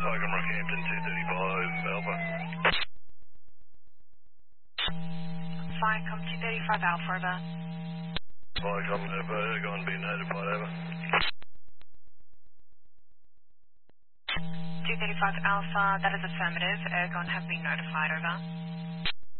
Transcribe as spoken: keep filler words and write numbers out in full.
Vicom Rockhampton two thirty-five Alpha. Vicom two thirty-five Alpha, over. Vicom, over, Ergon being notified, over. two thirty-five Alpha, that is affirmative. Ergon have been notified, over.